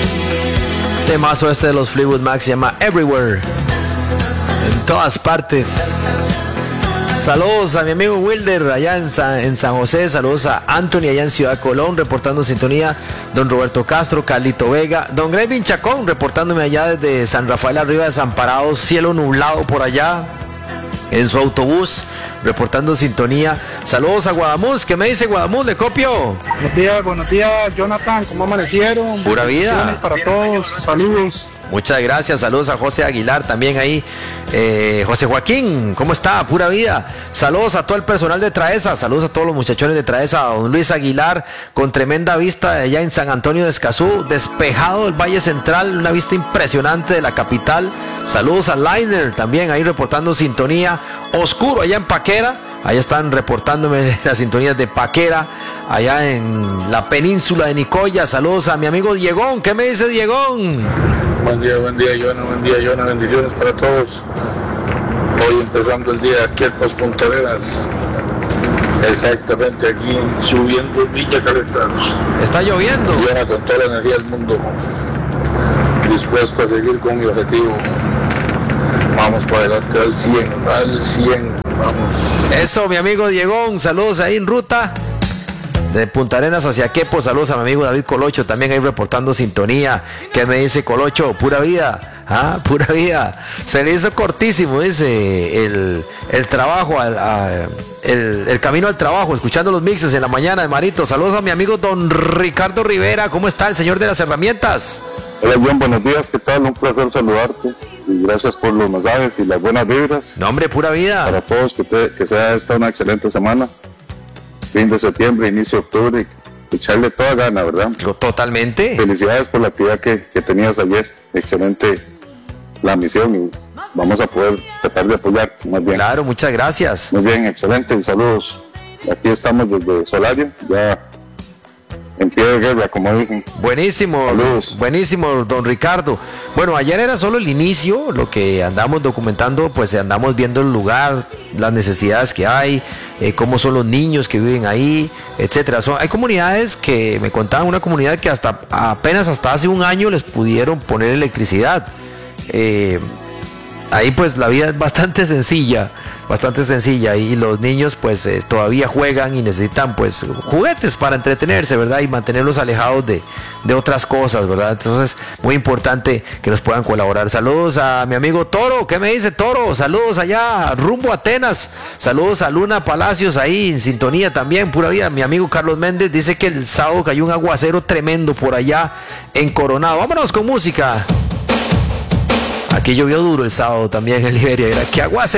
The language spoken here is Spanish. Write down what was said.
Temazo este de los Fleetwood Mac, se llama Everywhere. En todas partes. Saludos a mi amigo Wilder allá en San José. Saludos a Anthony allá en Ciudad Colón, reportando sintonía. Don Roberto Castro, Carlito Vega. Don Grevin Chacón, reportándome allá desde San Rafael arriba, Desamparados. Cielo nublado por allá en su autobús, reportando sintonía. Saludos a Guadamuz. ¿Qué me dice Guadamuz? ¿Le copio? Buenos días, Jonathan. ¿Cómo amanecieron? Pura vida. Para todos, saludos. Muchas gracias, saludos a José Aguilar también ahí. José Joaquín, ¿cómo está? Pura vida. Saludos a todo el personal de Traesa, saludos a todos los muchachones de Traesa. A don Luis Aguilar, con tremenda vista allá en San Antonio de Escazú, despejado el Valle Central, una vista impresionante de la capital. Saludos a Liner también ahí reportando sintonía. Oscuro allá en Paquera, ahí están reportándome las sintonías de Paquera, allá en la península de Nicoya. Saludos a mi amigo Diegón. ¿Qué me dice Diegón? Buen día, Jonah, bendiciones para todos. Hoy empezando el día aquí en Punta Arenas, exactamente aquí subiendo en Villa Caletanos. ¿Está lloviendo? Jonah, con toda la energía del mundo, dispuesto a seguir con mi objetivo. Vamos para adelante al 100, vamos. Eso, mi amigo Diegón, saludos ahí en ruta de Punta Arenas hacia Quepo. Saludos a mi amigo David Colocho, también ahí reportando sintonía. ¿Qué me dice Colocho? Pura vida, pura vida. Se le hizo cortísimo, dice, el trabajo, el camino al trabajo, escuchando los mixes en la mañana de Marito. Saludos a mi amigo don Ricardo Rivera. ¿Cómo está el señor de las herramientas? Hola John, buenos días, ¿qué tal? Un placer saludarte y gracias por los mensajes y las buenas vibras. No, hombre, pura vida. Para todos, que sea esta una excelente semana. Fin de septiembre, inicio de octubre, echarle toda gana, ¿verdad? Totalmente. Felicidades por la actividad que tenías ayer, excelente la misión y vamos a poder tratar de apoyar más bien. Claro, muchas gracias. Muy bien, excelente, y saludos. Aquí estamos desde Solario, ya en pie de guerra, como dicen. Buenísimo, saludos. Buenísimo, don Ricardo. Bueno, ayer era solo el inicio, lo que andamos documentando, pues andamos viendo el lugar, las necesidades que hay, cómo son los niños que viven ahí, etcétera. Hay comunidades que me contaban, una comunidad que apenas hasta hace un año les pudieron poner electricidad. Ahí pues la vida es bastante sencilla y los niños pues todavía juegan y necesitan pues juguetes para entretenerse, ¿verdad? Y mantenerlos alejados de otras cosas, ¿verdad? Entonces, muy importante que nos puedan colaborar. Saludos a mi amigo Toro. ¿Qué me dice Toro? Saludos allá rumbo a Atenas. Saludos a Luna Palacios ahí en sintonía también, pura vida. Mi amigo Carlos Méndez dice que el sábado cayó un aguacero tremendo por allá en Coronado. Vámonos con música. Aquí llovió duro el sábado también en Liberia. Era que aguacero.